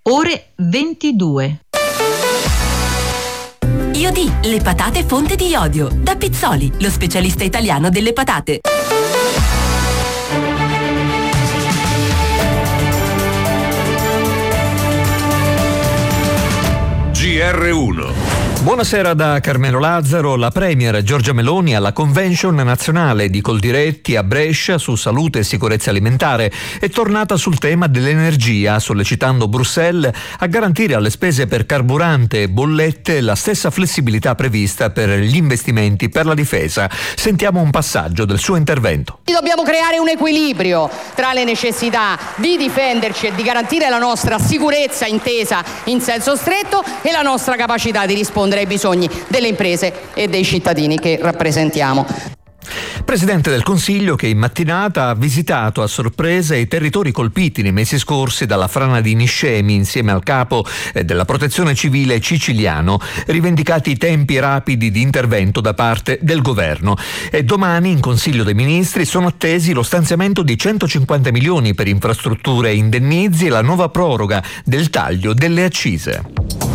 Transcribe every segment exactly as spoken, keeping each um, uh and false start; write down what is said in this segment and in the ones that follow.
ore ventidue. Iodi, le patate fonte di iodio. Da Pizzoli, lo specialista italiano delle patate. G R uno. Buonasera da Carmelo Lazzaro. La Premier Giorgia Meloni alla Convention nazionale di Coldiretti a Brescia su salute e sicurezza alimentare è tornata sul tema dell'energia, sollecitando Bruxelles a garantire alle spese per carburante e bollette la stessa flessibilità prevista per gli investimenti per la difesa. Sentiamo un passaggio del suo intervento. Dobbiamo creare un equilibrio tra le necessità di difenderci e di garantire la nostra sicurezza intesa in senso stretto e la nostra capacità di rispondere ai bisogni delle imprese e dei cittadini che rappresentiamo. Presidente del Consiglio che in mattinata ha visitato a sorpresa i territori colpiti nei mesi scorsi dalla frana di Niscemi insieme al capo della Protezione Civile siciliano, rivendicati tempi rapidi di intervento da parte del governo. E domani in Consiglio dei Ministri sono attesi lo stanziamento di centocinquanta milioni per infrastrutture e indennizi e la nuova proroga del taglio delle accise.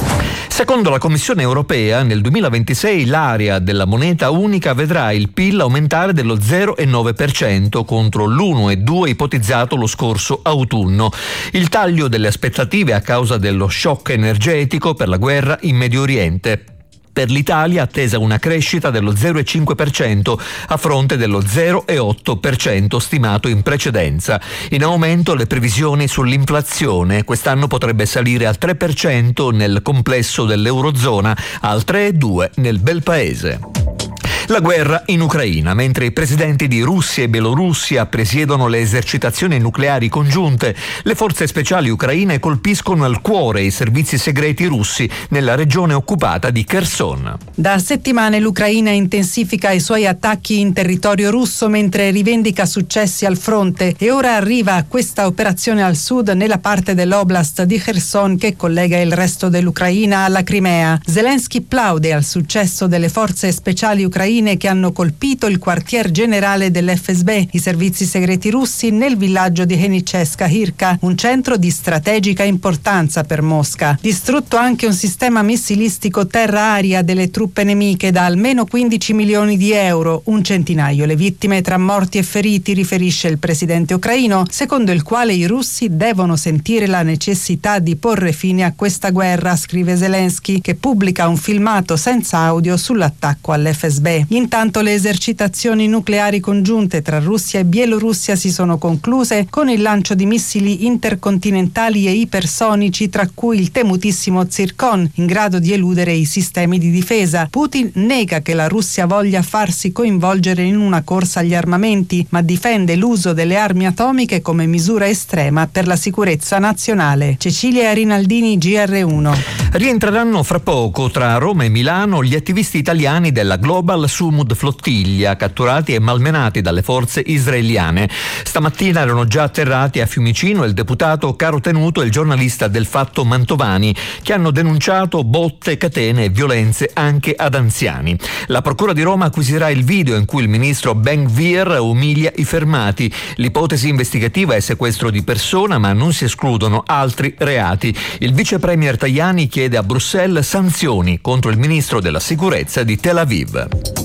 Secondo la Commissione europea, nel duemilaventisei l'area della moneta unica vedrà il P I L aumentare dello zero virgola nove per cento contro l'uno virgola due per cento ipotizzato lo scorso autunno. Il taglio delle aspettative a causa dello shock energetico per la guerra in Medio Oriente. Per l'Italia attesa una crescita dello zero virgola cinque per cento a fronte dello zero virgola otto per cento stimato in precedenza. In aumento le previsioni sull'inflazione. Quest'anno potrebbe salire al tre per cento nel complesso dell'Eurozona, al tre virgola due per cento nel bel paese. La guerra in Ucraina. Mentre i presidenti di Russia e Bielorussia presiedono le esercitazioni nucleari congiunte, le forze speciali ucraine colpiscono al cuore i servizi segreti russi nella regione occupata di Kherson. Da settimane l'Ucraina intensifica i suoi attacchi in territorio russo mentre rivendica successi al fronte e ora arriva questa operazione al sud nella parte dell'oblast di Kherson che collega il resto dell'Ucraina alla Crimea. Zelensky plaude al successo delle forze speciali ucraine che hanno colpito il quartier generale dell'F S B, i servizi segreti russi, nel villaggio di Henichevska-Hirka, un centro di strategica importanza per Mosca. Distrutto anche un sistema missilistico terra-aria delle truppe nemiche da almeno quindici milioni di euro, un centinaio le vittime tra morti e feriti, riferisce il presidente ucraino, secondo il quale i russi devono sentire la necessità di porre fine a questa guerra, scrive Zelensky, che pubblica un filmato senza audio sull'attacco all'F S B. Intanto le esercitazioni nucleari congiunte tra Russia e Bielorussia si sono concluse con il lancio di missili intercontinentali e ipersonici, tra cui il temutissimo Zircon, in grado di eludere i sistemi di difesa. Putin nega che la Russia voglia farsi coinvolgere in una corsa agli armamenti, ma difende l'uso delle armi atomiche come misura estrema per la sicurezza nazionale. Cecilia Rinaldini, G R uno. Rientreranno fra poco tra Roma e Milano gli attivisti italiani della Global Sumud Flottiglia, catturati e malmenati dalle forze israeliane. Stamattina erano già atterrati a Fiumicino il deputato Caro Tenuto e il giornalista del Fatto Mantovani, che hanno denunciato botte, catene e violenze anche ad anziani. La Procura di Roma acquisirà il video in cui il ministro Ben-Gvir umilia i fermati. L'ipotesi investigativa è sequestro di persona, ma non si escludono altri reati. Il vice premier Tajani chiede a Bruxelles sanzioni contro il ministro della sicurezza di Tel Aviv.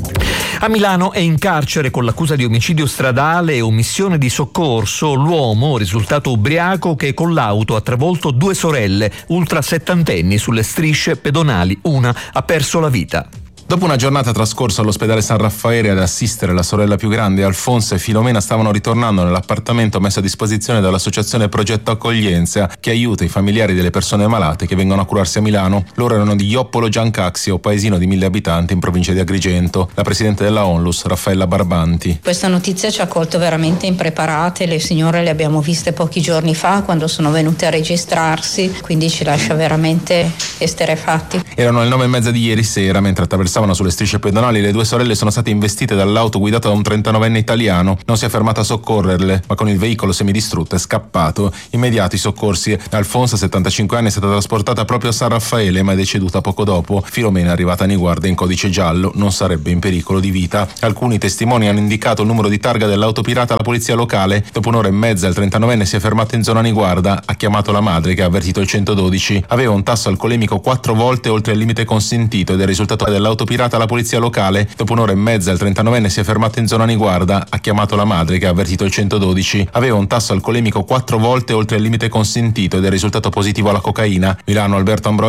A Milano è in carcere con l'accusa di omicidio stradale e omissione di soccorso l'uomo risultato ubriaco che con l'auto ha travolto due sorelle ultrasettantenni sulle strisce pedonali. Una ha perso la vita. Dopo una giornata trascorsa all'ospedale San Raffaele ad assistere la sorella più grande, Alfonso e Filomena stavano ritornando nell'appartamento messo a disposizione dall'associazione Progetto Accoglienza, che aiuta i familiari delle persone malate che vengono a curarsi a Milano. Loro erano di Ioppolo Giancaxio, paesino di mille abitanti in provincia di Agrigento. La presidente della Onlus, Raffaella Barbanti. Questa notizia ci ha colto veramente impreparate, le signore le abbiamo viste pochi giorni fa quando sono venute a registrarsi, quindi ci lascia veramente esterrefatti. Erano le nove e mezza di ieri sera mentre attraversavano passavano sulle strisce pedonali, le due sorelle sono state investite dall'auto guidata da un trentanovenne italiano. Non si è fermata a soccorrerle, ma con il veicolo semidistrutto è scappato. Immediati i soccorsi. Alfonso, settantacinque anni, è stata trasportata proprio a San Raffaele, ma è deceduta poco dopo. Filomena è arrivata a Niguarda in codice giallo, non sarebbe in pericolo di vita. Alcuni testimoni hanno indicato il numero di targa dell'auto pirata alla polizia locale. Dopo un'ora e mezza il trentanovenne si è fermato in zona Niguarda, ha chiamato la madre che ha avvertito il centododici. Aveva un tasso alcolemico quattro volte oltre il limite consentito ed è il risultato dell'auto pirata alla polizia locale. Dopo un'ora e mezza il trentanovenne si è fermato in zona Niguarda, ha chiamato la madre che ha avvertito il centododici. Aveva un tasso alcolemico quattro volte oltre il limite consentito ed è risultato positivo alla cocaina. Milano, Alberto Ambrogio.